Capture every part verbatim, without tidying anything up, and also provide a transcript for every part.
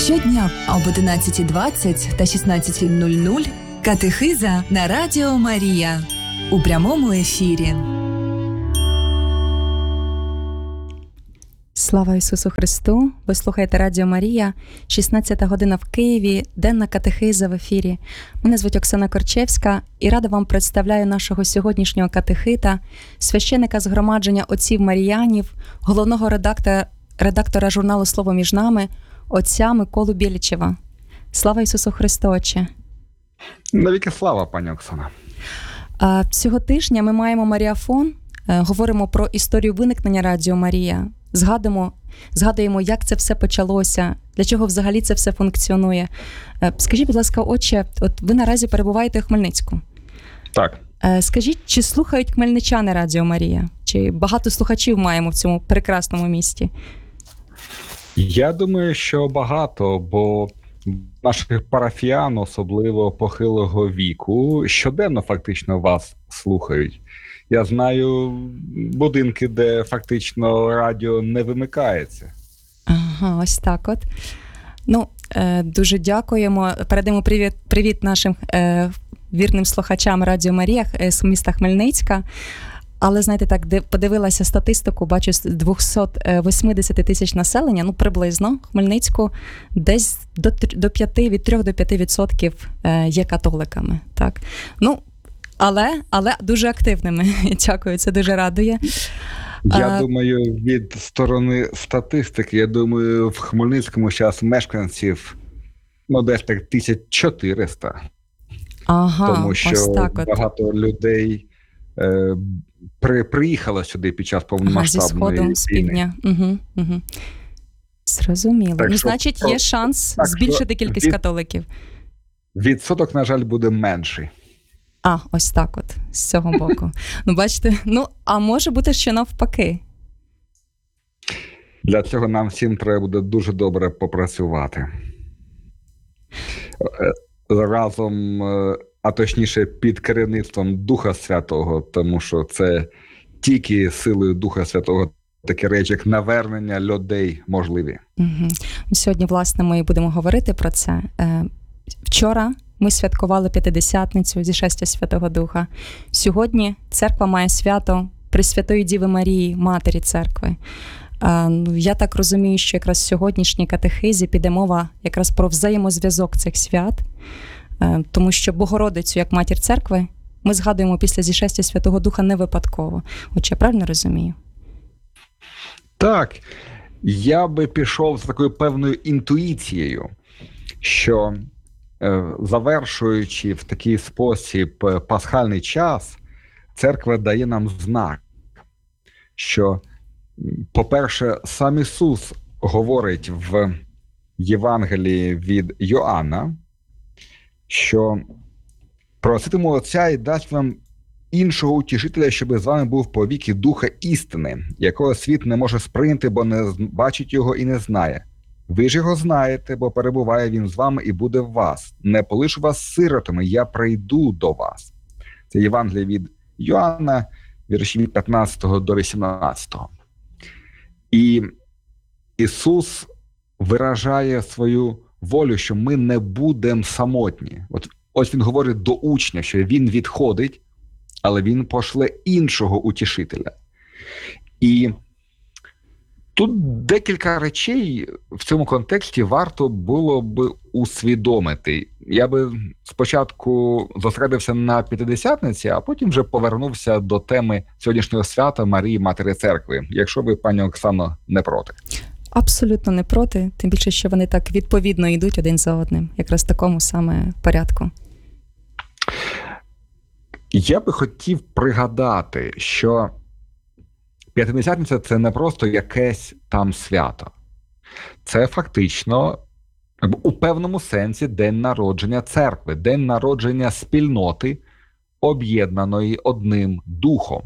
Щодня об одинадцятій двадцять та шістнадцятій нуль нуль катехиза на Радіо Марія у прямому ефірі. Слава Ісусу Христу! Ви слухаєте Радіо Марія, шістнадцята година в Києві, денна катехиза в ефірі. Мене звуть Оксана Корчевська і рада вам представляю нашого сьогоднішнього катехита, священика згромадження отців Маріянів, головного редактора, редактора журналу «Слово між нами», отця Миколу Бєлічева. Слава Ісусу Христу, Отче! Навіки слава, пані Оксана! А, цього тижня ми маємо Маріафон, говоримо про історію виникнення Радіо Марія, згадуємо, згадуємо, як це все почалося, для чого взагалі це все функціонує. Скажіть, будь ласка, Отче, от ви наразі перебуваєте у Хмельницьку. Так. Скажіть, чи слухають хмельничани Радіо Марія? Чи багато слухачів маємо в цьому прекрасному місті? Я думаю, що багато, бо наших парафіян, особливо похилого віку, щоденно фактично вас слухають. Я знаю будинки, де фактично радіо не вимикається. Ага, ось так от. Ну, е, дуже дякуємо. Передаємо привіт, привіт нашим е, вірним слухачам Радіо Марія з міста Хмельницька. Але, знаєте, так, де подивилася статистику, бачу, з двісті вісімдесят тисяч населення, ну, приблизно, Хмельницьку, десь до, до п'яти, від трьох до п'яти відсотків є католиками, так. Ну, але, але дуже активними. Дякую, це дуже радує. Я а, думаю, від сторони статистики, я думаю, в Хмельницькому зараз мешканців, ну, десь так тисяч чотириста. Ага, тому що ось так от. Багато людей е, при, приїхало сюди під час повномасштабної ага, зі Сходу, війни. з півдня. Угу, угу. Зрозуміло. Так ну, що, значить, є шанс так, збільшити кількість від, католиків. Відсоток, на жаль, буде менший. А, ось так от, з цього боку. Ну, бачите, ну, а може бути, що навпаки. Для цього нам всім треба буде дуже добре попрацювати. Разом, а точніше під керівництвом Духа Святого, тому що це тільки силою Духа Святого такі речі, як навернення людей можливі. Угу. Сьогодні, власне, ми будемо говорити про це. Вчора ми святкували П'ятидесятницю зішестя Святого Духа. Сьогодні церква має свято Пресвятої Діви Марії, Матері Церкви. Я так розумію, що якраз в сьогоднішній катехизі піде мова якраз про взаємозв'язок цих свят, тому що Богородицю, як Матір Церкви, ми згадуємо після зішестя Святого Духа не випадково. От я правильно розумію? Так. Я би пішов з такою певною інтуїцією, що завершуючи в такий спосіб пасхальний час, церква дає нам знак, що, по-перше, сам Ісус говорить в Євангелії від Йоанна, що проситиму Отця і дасть вам іншого утішителя, щоб з вами був повіки Духа істини, якого світ не може сприйняти, бо не бачить його і не знає. Ви ж його знаєте, бо перебуває він з вами і буде в вас. Не полишу вас сиротами, я прийду до вас. Це Євангеліє від Йоанна, вірші від п'ятнадцятого до вісімнадцятого. І Ісус виражає свою волю, що ми не будемо самотні. От, ось він говорить до учня, що він відходить, але він пошле іншого утішителя. І тут декілька речей в цьому контексті варто було б усвідомити. Я би спочатку зосередився на П'ятидесятниці, а потім вже повернувся до теми сьогоднішнього свята Марії, Матері Церкви, якщо ви, пані Оксано, не проти. Абсолютно не проти, тим більше, що вони так відповідно йдуть один за одним, якраз в такому саме порядку. Я би хотів пригадати, що П'ятидесятниця – це не просто якесь там свято. Це фактично, у певному сенсі, день народження церкви, день народження спільноти, об'єднаної одним духом.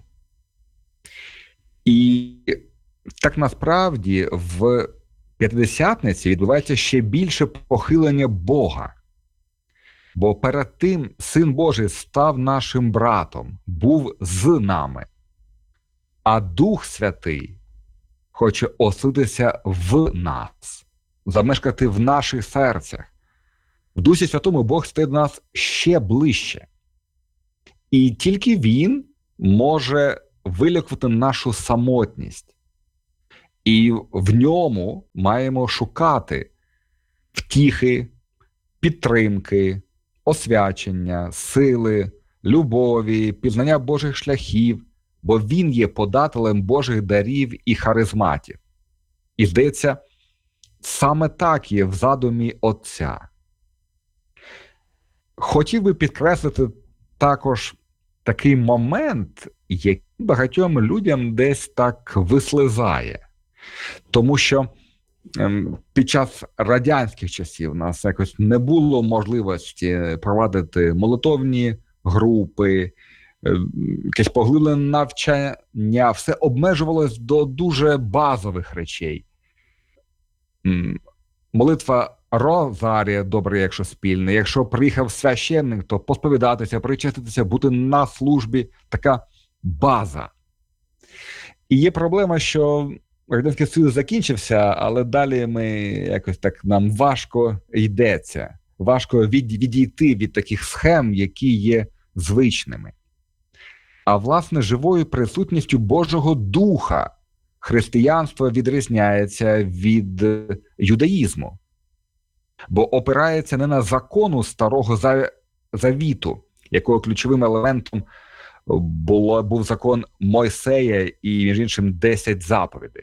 І так насправді в П'ятидесятниці відбувається ще більше похилення Бога. Бо перед тим Син Божий став нашим братом, був з нами. А Дух Святий хоче оселитися в нас. замешкати в наших серцях. В Дусі Святому Бог стає до нас ще ближче. І тільки Він може вилікувати нашу самотність. І в ньому маємо шукати втіхи, підтримки, освячення, сили, любові, пізнання Божих шляхів, бо Він є подателем Божих дарів і харизматів. І, здається, саме так є в задумі Отця. Хотів би підкреслити також такий момент, який багатьом людям десь так вислизає. Тому що ем, під час радянських часів у нас якось не було можливості провадити молитовні групи, ем, якесь поглиблене навчання, все обмежувалось до дуже базових речей. Ем, молитва Розарія добре, якщо спільне. Якщо приїхав священник, то посповідатися, причаститися, бути на службі. Така база. І є проблема, що Радянський Союз закінчився, але далі ми якось так, нам важко йдеться. Важко від, відійти від таких схем, які є звичними. А власне живою присутністю Божого Духа християнство відрізняється від юдаїзму. Бо опирається не на закону Старого Завіту, якого ключовим елементом було, був закон Мойсея і, між іншим, десять заповідей.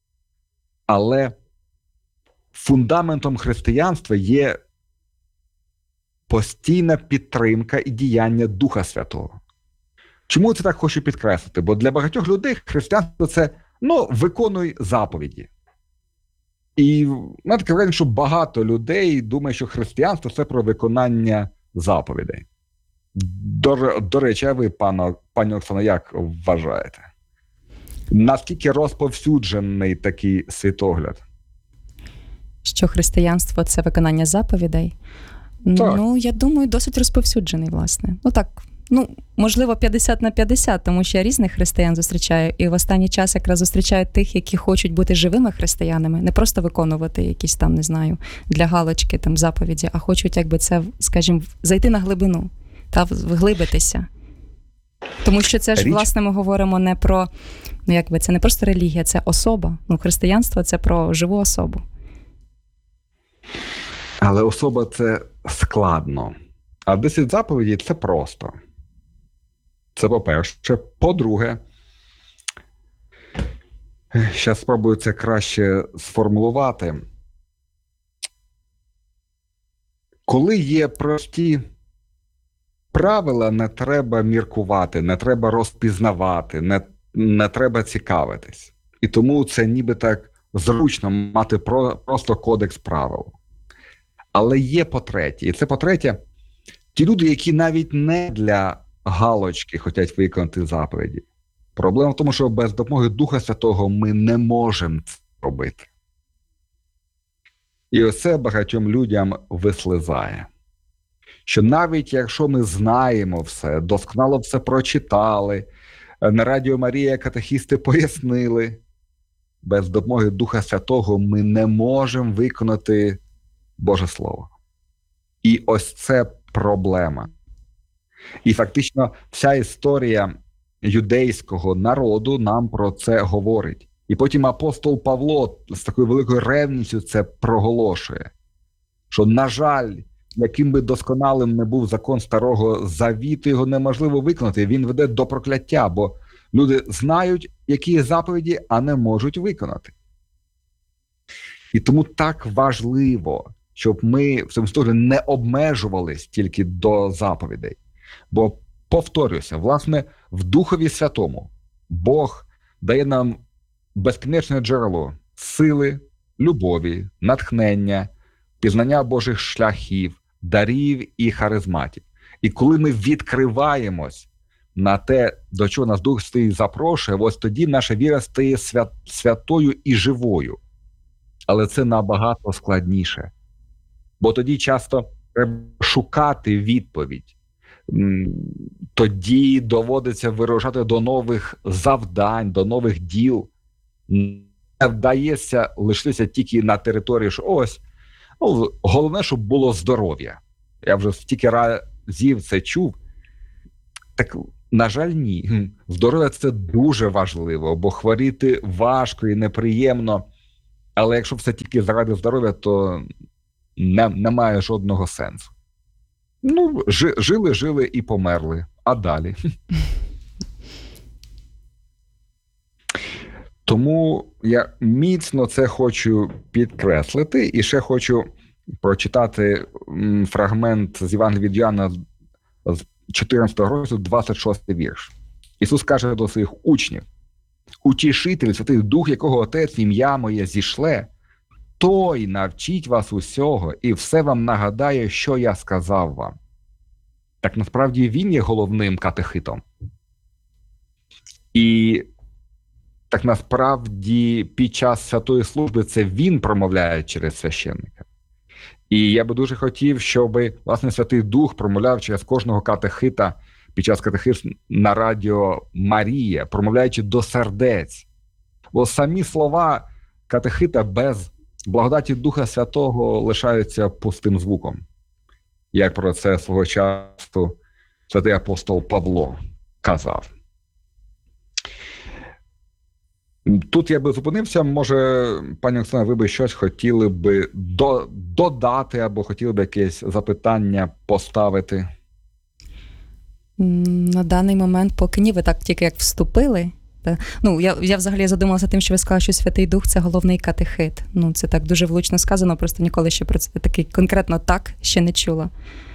Але фундаментом християнства є постійна підтримка і діяння Духа Святого. Чому це так хочу підкреслити? Бо для багатьох людей християнство – це, ну, виконуй заповіді. І мене таке враження, що багато людей думає, що християнство – це про виконання заповідей. До, до речі, а ви, пано, пані Оксано, як вважаєте? Наскільки розповсюджений такий світогляд? Що християнство – це виконання заповідей? Так. Ну, я думаю, досить розповсюджений, власне. Ну так, ну, можливо, п'ятдесят на п'ятдесят, тому що я різних християн зустрічаю, і в останній час якраз зустрічаю тих, які хочуть бути живими християнами, не просто виконувати якісь там, не знаю, для галочки там заповіді, а хочуть, якби це, скажімо, зайти на глибину та вглибитися. Тому що це ж, Річ. власне, ми говоримо не про, ну, якби, це не просто релігія, це особа. Ну, християнство – це про живу особу. Але особа – це складно. А десять заповідей – це просто. Це по-перше. По-друге, зараз спробую це краще сформулювати. Коли є прості правила, не треба міркувати, не треба розпізнавати, не, не треба цікавитись. І тому це ніби так зручно мати про, просто кодекс правил. Але є по-третє. І це по-третє, ті люди, які навіть не для галочки хочуть виконати заповіді. Проблема в тому, що без допомоги Духа Святого ми не можемо це робити. І оце багатьом людям вислизає. Що навіть якщо ми знаємо все, досконало все прочитали, на Радіо Марія катехісти пояснили, без допомоги Духа Святого ми не можемо виконати Боже Слово. І ось це проблема. І фактично вся історія юдейського народу нам про це говорить. І потім апостол Павло з такою великою ревністю це проголошує. Що, на жаль, яким би досконалим не був закон Старого Завіту, його неможливо виконати. Він веде до прокляття, бо люди знають, які заповіді, а не можуть виконати. І тому так важливо, щоб ми в цьому історії не обмежувались тільки до заповідей. Бо, повторюся, власне, в Духові Святому Бог дає нам безкінечне джерело сили, любові, натхнення, пізнання Божих шляхів, дарів і харизматів. І коли ми відкриваємось на те, до чого нас Дух Святий запрошує, ось тоді наша віра стає свят, святою і живою. Але це набагато складніше. Бо тоді часто треба шукати відповідь. Тоді доводиться вирушати до нових завдань, до нових діл. вдається лишитися тільки на території, що ось, ну, головне, щоб було здоров'я. Я вже стільки разів це чув. Так, на жаль, ні. Здоров'я – це дуже важливо, бо хворіти важко і неприємно. Але якщо все тільки заради здоров'я, то не, немає жодного сенсу. Ну, жили, жили і померли. А далі? Тому я міцно це хочу підкреслити. І ще хочу прочитати фрагмент з Євангелія від Йоанна з чотирнадцятого розділу, двадцять шостий вірш. Ісус каже до своїх учнів: «Утішитель, Святий Дух, якого Отець в ім'я моє зішле, той навчить вас усього і все вам нагадає, що я сказав вам». Так насправді він є головним катехитом. І так насправді під час святої служби це він промовляє через священника. І я би дуже хотів, щоб, власне, Святий Дух промовляв через кожного катехита під час катехизму на радіо Марія, промовляючи до сердець. Бо самі слова катехита без благодаті Духа Святого лишаються пустим звуком. Як про це свого часу святий апостол Павло казав. Тут я би зупинився, може, пані Оксана, ви би щось хотіли би до, додати або хотіли б якесь запитання поставити? На даний момент поки ні, ви так тільки як вступили. Та, ну, я, я взагалі задумалася тим, що ви сказали, що Святий Дух – це головний катехит. Ну, це так дуже влучно сказано, просто ніколи ще про це такий конкретно так ще не чула.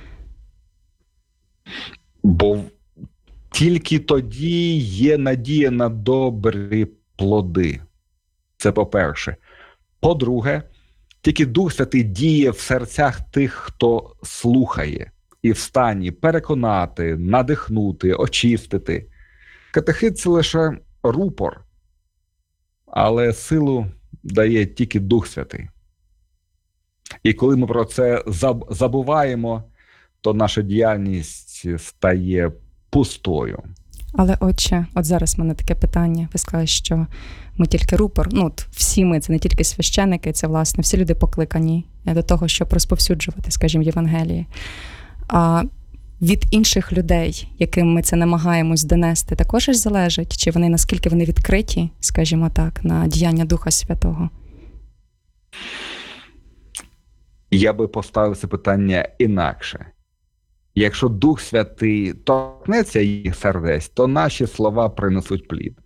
Бо тільки тоді є надія на добрі плоди. Це по-перше. По-друге, тільки Дух Святий діє в серцях тих, хто слухає, і в стані переконати, надихнути, очистити. Катехит – це лише рупор, але силу дає тільки Дух Святий. І коли ми про це забуваємо, то наша діяльність стає пустою. Але, отче, от зараз в мене таке питання. Ви сказали, що ми тільки рупор, ну, от всі ми, це не тільки священники, це, власне, всі люди покликані до того, щоб розповсюджувати, скажімо, Євангеліє. А від інших людей, яким ми це намагаємось донести, також ж залежить, чи вони, наскільки вони відкриті, скажімо так, на діяння Духа Святого? Я би поставив це питання інакше. Якщо Дух Святий торкнеться їх сердець, то наші слова принесуть плід.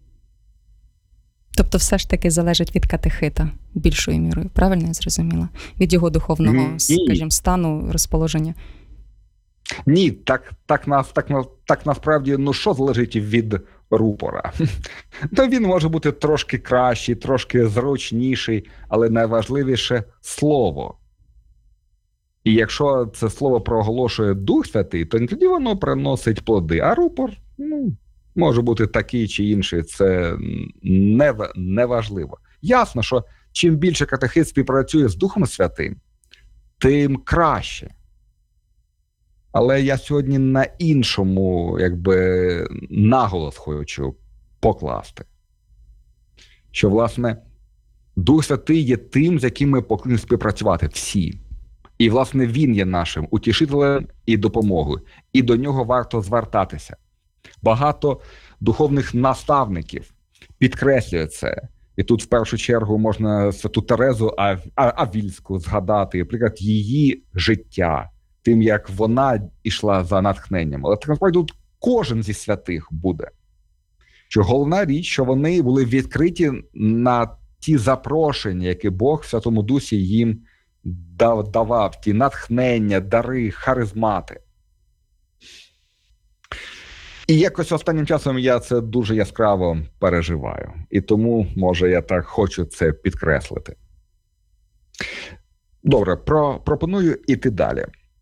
Тобто все ж таки залежить від катехита більшою мірою, правильно я зрозуміла? Від його духовного, Ні. скажімо, стану, розположення. Ні, так, так, нас, так, так насправді, ну що залежить від рупора? То він може бути трошки кращий, трошки зручніший, але найважливіше – слово. І якщо це слово проголошує Дух Святий, то не тоді воно приносить плоди, а рупор, ну, може бути такий чи інший, це не, не важливо. Ясно, що чим більше катехит співпрацює з Духом Святим, тим краще. Але я сьогодні на іншому, якби, наголос хочу покласти. Що, власне, Дух Святий є тим, з яким ми повинні співпрацювати всі. І, власне, він є нашим утішителем і допомогою. І до нього варто звертатися. Багато духовних наставників підкреслює це. І тут, в першу чергу, можна Святу Терезу Авільську згадати, наприклад, її життя, тим, як вона йшла за натхненням. Але так насправді тут кожен зі святих буде. Що головна річ, що вони були відкриті на ті запрошення, які Бог в Святому Дусі їм давав, ті натхнення, дари, харизмати. І якось останнім часом я це дуже яскраво переживаю. І тому, може, я так хочу це підкреслити. Добре, про, пропоную іти далі.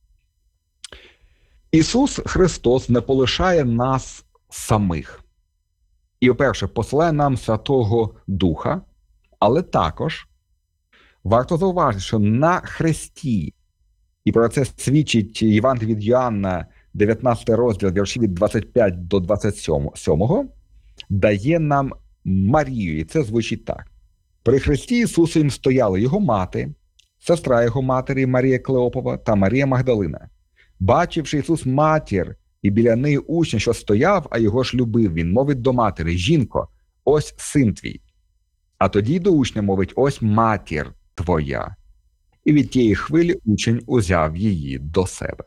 Ісус Христос не полишає нас самих. І, по-перше, посилає нам Святого Духа, але також варто зауважити, що на хресті, і про це свідчить Євангеліє від Йоанна, дев'ятнадцятий розділ, вірші від двадцять п'ятого до двадцять сьомого, дає нам Марію, і це звучить так. При Христі Ісусовім стояли його мати, сестра його матері Марія Клеопова та Марія Магдалина. Бачивши Ісус матір і біля неї учня, що стояв, а його ж любив, він мовить до матері: «Жінко, ось син твій». А тоді до учня мовить: «Ось матір твоя». І від тієї хвилі учень узяв її до себе.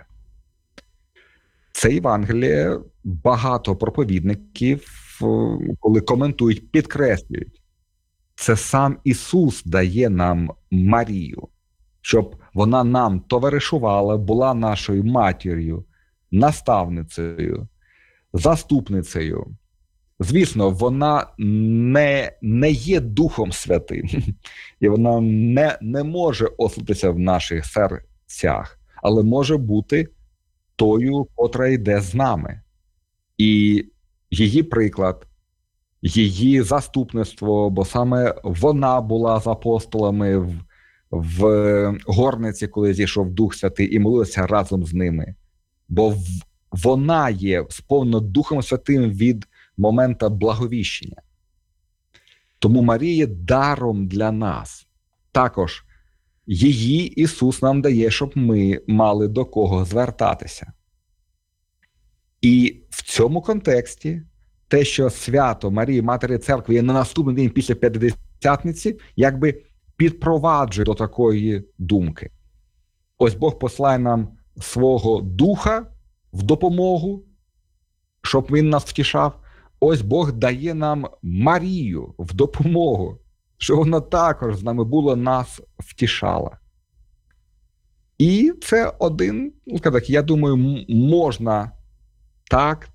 Це Євангеліє багато проповідників, коли коментують, підкреслюють. Це сам Ісус дає нам Марію, щоб вона нам товаришувала, була нашою матір'ю, наставницею, заступницею. Звісно, вона не, не є Духом Святим, і вона не, не може оселитися в наших серцях, але може бути тою, котра йде з нами. І її приклад, її заступництво, бо саме вона була з апостолами в, в горниці, коли зійшов Дух Святий, і молилася разом з ними. Бо в, вона є сповнена Духом Святим від моменту благовіщення. Тому Марія є даром для нас. Також її Ісус нам дає, щоб ми мали до кого звертатися. І в цьому контексті те, що свято Марії, Матері Церкви є на наступний день після П'ятдесятниці, якби підпроваджує до такої думки. Ось Бог посилає нам свого Духа в допомогу, щоб він нас втішав. Ось Бог дає нам Марію в допомогу, щоб вона також з нами була, нас втішала. І це один, ну, так, я думаю, можна так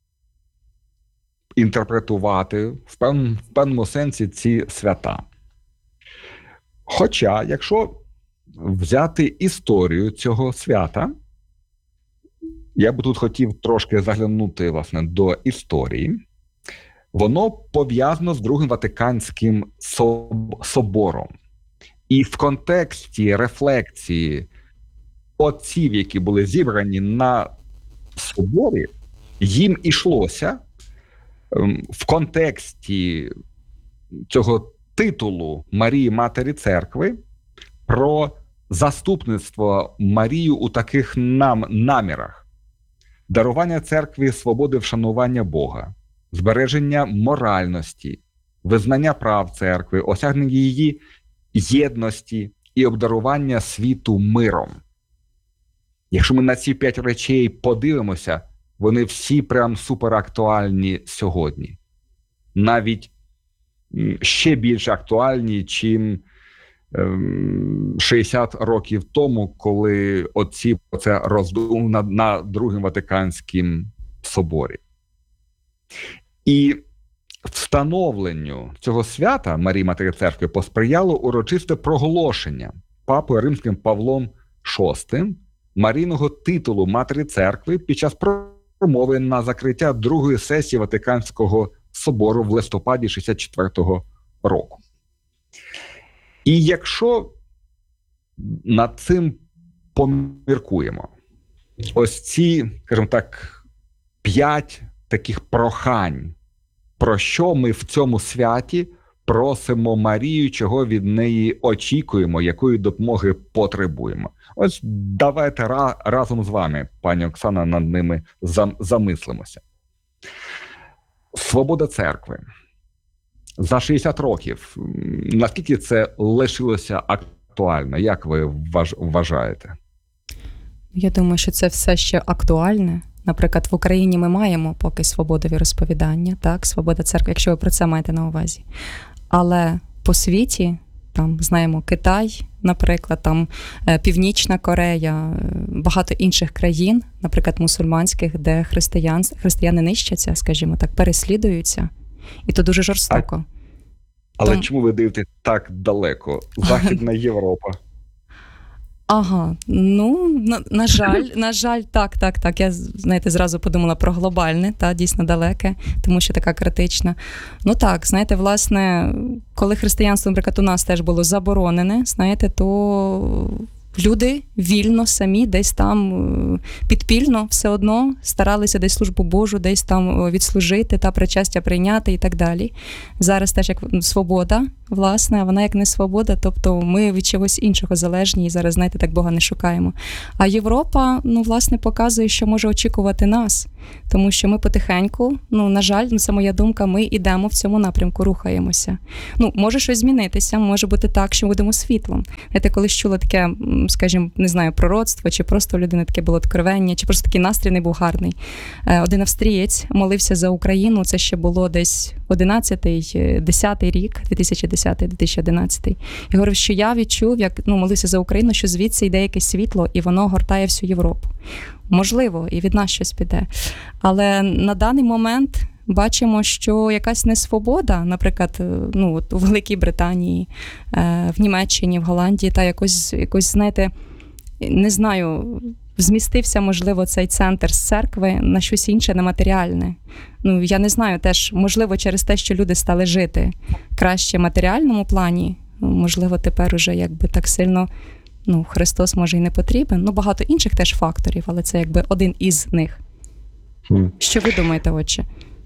інтерпретувати в певному, в певному сенсі ці свята. Хоча, якщо взяти історію цього свята, я би тут хотів трошки заглянути, власне, до історії. Воно пов'язано з Другим Ватиканським собором. І в контексті рефлексії отців, які були зібрані на соборі, їм ішлося в контексті цього титулу Марії Матері Церкви про заступництво Марії у таких нам намірах: дарування церкві свободи вшанування Бога, збереження моральності, визнання прав церкви, осягнення її єдності і обдарування світу миром. Якщо ми на ці п'ять речей подивимося, вони всі прям суперактуальні сьогодні. Навіть ще більш актуальні, чим шістдесят років тому, коли отці це роздумували на, на Другому Ватиканському соборі. І встановленню цього свята Марії Матері Церкви посприяло урочисте проголошення Папою Римським Павлом шостим Марійного титулу Матері Церкви під час промови на закриття другої сесії Ватиканського собору в листопаді шістдесят четвертого року. І якщо над цим поміркуємо, ось ці, скажімо так, п'ять таких прохань, про що ми в цьому святі просимо Марію, чого від неї очікуємо, якої допомоги потребуємо. Ось давайте ra- разом з вами, пані Оксана, над ними зам- замислимося. Свобода церкви. За шістдесят років, наскільки це лишилося актуально? Як ви вважаєте? Я думаю, що це все ще актуальне. Наприклад, в Україні ми маємо поки свободу віросповідання, так, свобода церкви, якщо ви про це маєте на увазі. Але по світі, там, знаємо, Китай, наприклад, там Північна Корея, багато інших країн, наприклад, мусульманських, де християн, християни нищаться, скажімо так, переслідуються. І то дуже жорстоко. Але Том... чому ви дивитесь так далеко? Західна Європа. Ага, ну, на, на жаль, на жаль, так, так, так. Я, знаєте, зразу подумала про глобальне, та, дійсно далеке, тому що така критична. Ну так, знаєте, власне, коли християнство, наприклад, у нас теж було заборонене, знаєте, то люди вільно самі десь там підпільно все одно старалися десь службу Божу, десь там відслужити та причастя прийняти і так далі. Зараз теж як свобода власне, а вона як не свобода, тобто ми від чогось іншого залежні і зараз, знаєте, так Бога не шукаємо. А Європа, ну, власне, показує, що може очікувати нас, тому що ми потихеньку, ну, на жаль, ну, це моя думка, ми йдемо в цьому напрямку, рухаємося. Ну, може щось змінитися, може бути так, що будемо світлом. Знаєте, колись чула таке, скажімо, не знаю, пророцтво, чи просто у людини таке було откровення, чи просто такий настрій не був гарний. Один австрієць молився за Україну, це ще було десь одинадцятий, десятий рік, дві тисячі десятий - дві тисячі одинадцятий. І говорив, що я відчув, як, ну, молився за Україну, що звідси йде якесь світло, і воно гортає всю Європу. Можливо, і від нас щось піде. Але на даний момент бачимо, що якась несвобода, наприклад, ну, от у Великій Британії, в Німеччині, в Голландії, та якось, якось, знаєте, не знаю, змістився, можливо, цей центр з церкви на щось інше, нематеріальне. Ну, я не знаю, теж, можливо, через те, що люди стали жити краще в матеріальному плані, можливо, тепер уже якби так сильно, ну, Христос, може, і не потрібен. Ну, багато інших теж факторів, але це якби один із них. Mm. Що ви думаєте, отче?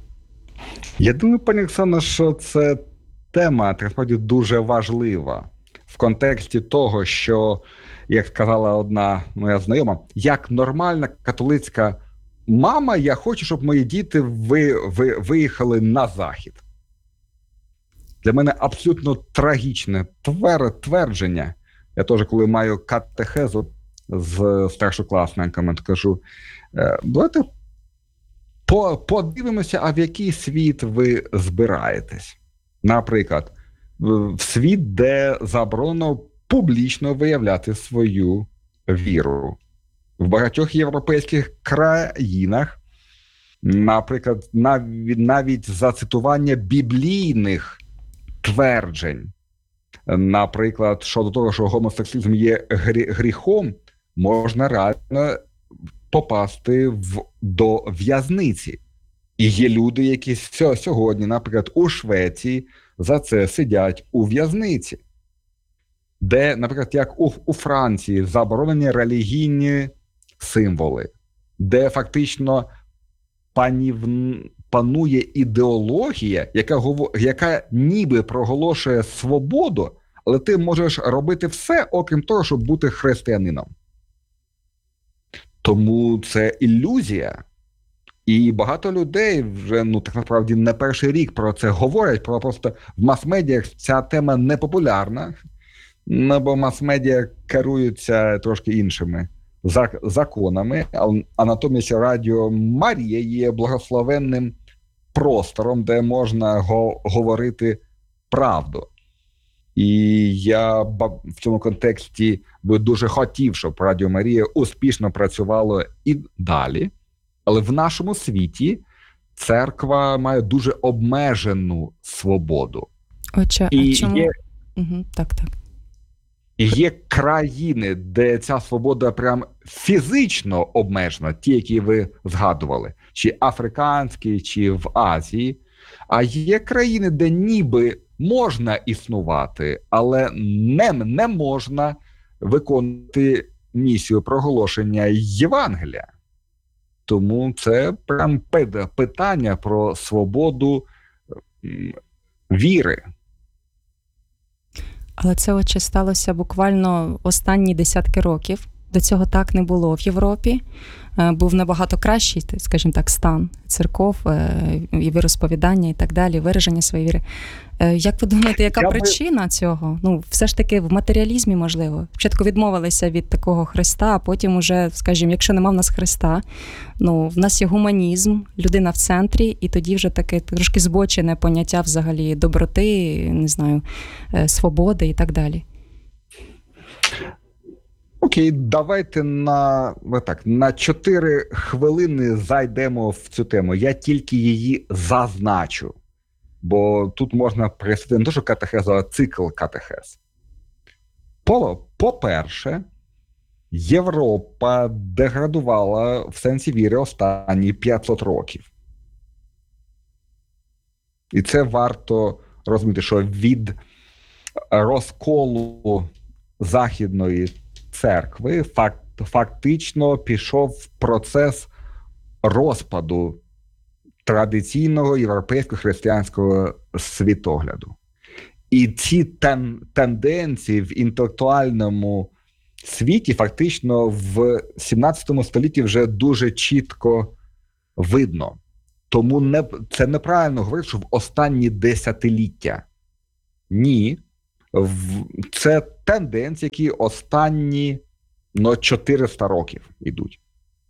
Я думаю, пані Оксано, що це тема, насправді, дуже важлива в контексті того, що, як сказала одна моя знайома, як нормальна католицька мама, я хочу, щоб мої діти ви, ви, виїхали на Захід. Для мене абсолютно трагічне твер, твердження. Я теж, коли маю катехезу з старшокласниками, то кажу, давайте по, подивимося, а в який світ ви збираєтесь. Наприклад, в світ, де заборонено публічно виявляти свою віру. В багатьох європейських країнах, наприклад, навіть, навіть зацитування біблійних тверджень, наприклад, щодо того, що гомосексуалізм є гріхом, можна реально попасти в, до в'язниці. І є люди, які сьогодні, наприклад, у Швеції за це сидять у в'язниці. Де, наприклад, як у, у Франції заборонені релігійні символи, де фактично панів, панує ідеологія, яка, яка ніби проголошує свободу, але ти можеш робити все, окрім того, щоб бути християнином. Тому це ілюзія. І багато людей вже, ну, так насправді, не перший рік про це говорять, про просто в мас-медіях ця тема не популярна, ну, бо мас-медіа керуються трошки іншими законами, а натомість Радіо Марія є благословенним простором, де можна го- говорити правду. І я в цьому контексті би дуже хотів, щоб Радіо Марія успішно працювало і далі. Але в нашому світі церква має дуже обмежену свободу. Отче, і а чому? Є... Угу, так, так. І є країни, де ця свобода прям фізично обмежена, ті, які ви згадували, чи африканські, чи в Азії. А є країни, де ніби можна існувати, але не, не можна виконувати місію проголошення Євангелія. Тому це прям питання про свободу віри. Але це, отче, сталося буквально останні десятки років. До цього так не було в Європі. Був набагато кращий, скажімо так, стан церков і віросповідання і так далі, вираження своєї віри. Як ви думаєте, яка Я причина би... цього? Ну, все ж таки в матеріалізмі, можливо. Спочатку відмовилися від такого Христа, а потім уже, скажімо, якщо нема в нас Христа, ну, в нас є гуманізм, людина в центрі, і тоді вже таке трошки збочене поняття взагалі доброти, не знаю, свободи і так далі. Окей, давайте на, так, на чотири хвилини зайдемо в цю тему. Я тільки її зазначу, бо тут можна присвятити не те, що катехезу, а цикл катехез. По, по-перше, Європа деградувала в сенсі віри останні п'ятсот років. І це варто розуміти, що від розколу Західної церкви факт, фактично пішов процес розпаду традиційного європейського християнського світогляду. І ці тен, тенденції в інтелектуальному світі фактично в сімнадцятому столітті вже дуже чітко видно. Тому не, це неправильно говорити, що в останні десятиліття. Ні. В, це тенденції, які останні ну, чотириста років йдуть.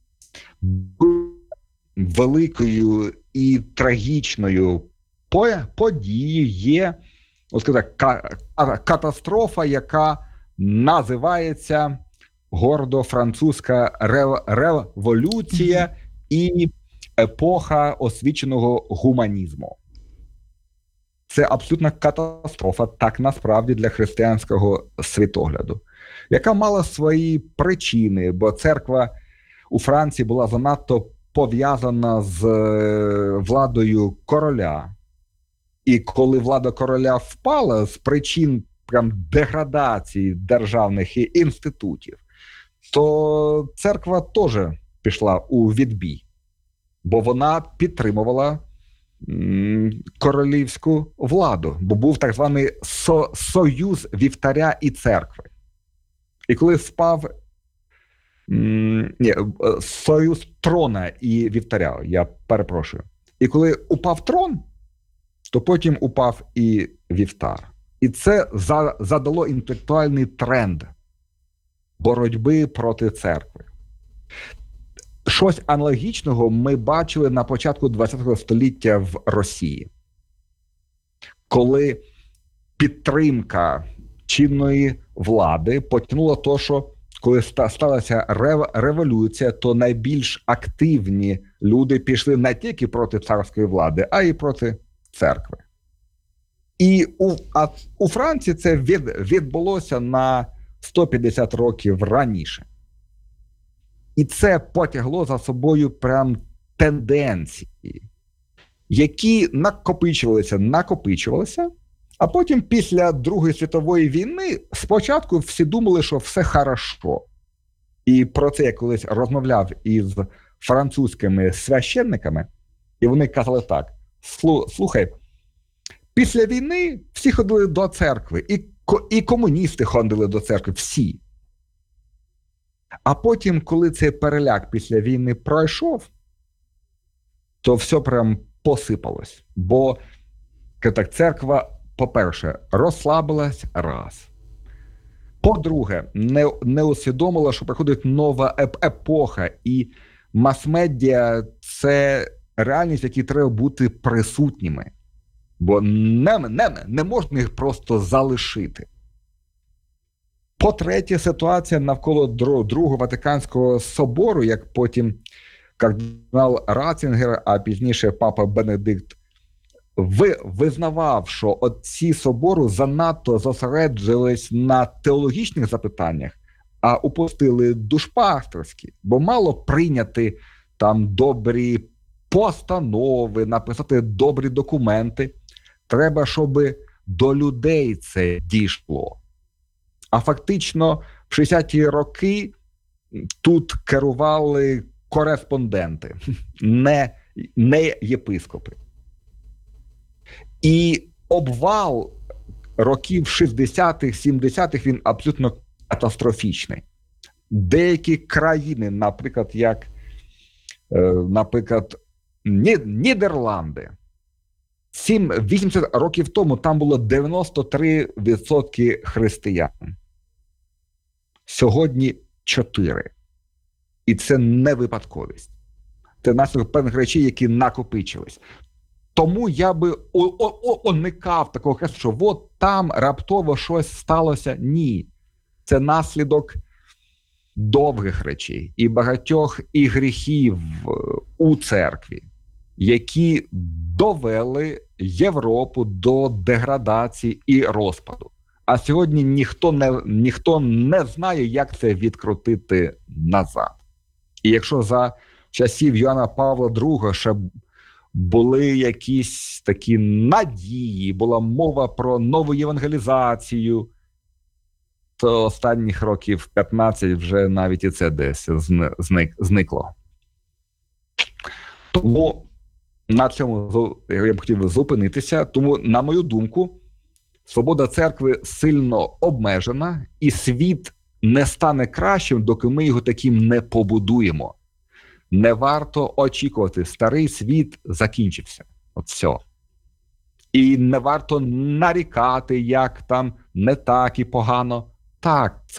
Великою і трагічною подією є, ось сказати, катастрофа, яка називається гордо французька революція і епоха освіченого гуманізму. Це абсолютна катастрофа, так насправді, для християнського світогляду, яка мала свої причини, бо церква у Франції була занадто пов'язана з владою короля. І коли влада короля впала з причин прям деградації державних інститутів, то церква теж пішла у відбій, бо вона підтримувала м, королівську владу, бо був так званий со- союз вівтаря і церкви. І коли впав м, ні, союз трона і вівтаря, я перепрошую, і коли упав трон, то потім упав і вівтар. І це за, задало інтелектуальний тренд боротьби проти церкви. Щось аналогічного ми бачили на початку ХХ століття в Росії, коли підтримка чинної влади потягнула то, що коли сталася революція, то найбільш активні люди пішли не тільки проти царської влади, а й проти церкви. І у, а у Франції це від, відбулося на сто п'ятдесят років раніше. І це потягло за собою прям тенденції, які накопичувалися, накопичувалися, а потім після Другої світової війни спочатку всі думали, що все хорошо. І про це я колись розмовляв із французькими священниками, і вони казали так: слухай, після війни всі ходили до церкви, і, і комуністи ходили до церкви, всі. А потім, коли цей переляк після війни пройшов, то все прям посипалось. Бо так, церква, по-перше, розслабилась раз. По-друге, не, не усвідомила, що приходить нова еп- епоха, і мас-медіа – це реальність, в якій треба бути присутніми. Бо не, не, не можна їх просто залишити. По-третє, ситуація навколо Другого Ватиканського собору, як потім кардинал Ратцінгер, а пізніше папа Бенедикт, визнавав, що отці собору занадто зосереджились на теологічних запитаннях, а упустили душпастерські, бо мало прийняти там добрі постанови, написати добрі документи. Треба, щоб до людей це дійшло. А фактично в шістдесяті роки тут керували кореспонденти, не, не єпископи. І обвал років шістдесятих, сімдесятих, він абсолютно катастрофічний. Деякі країни, наприклад, як, наприклад, Нідерланди, сім-вісімдесят років тому там було дев'яносто три відсотки християн. Сьогодні чотири. І це не випадковість. Це наслідок певних речей, які накопичились. Тому я би уникав такого хресту, що от там раптово щось сталося. Ні. Це наслідок довгих речей і багатьох і гріхів у церкві, які довели Європу до деградації і розпаду. А сьогодні ніхто не, ніхто не знає, як це відкрутити назад. І якщо за часів Йоанна Павла другого ще були якісь такі надії, була мова про нову євангелізацію, то останніх років п'ятнадцять вже навіть і це десь зник, зникло. Тому на цьому я б хотів зупинитися. Тому, на мою думку, Свобода церкви сильно обмежена, і світ не стане кращим, доки ми його таким не побудуємо. Не варто очікувати, старий світ закінчився. От все. І не варто нарікати, як там не так і погано. Так, це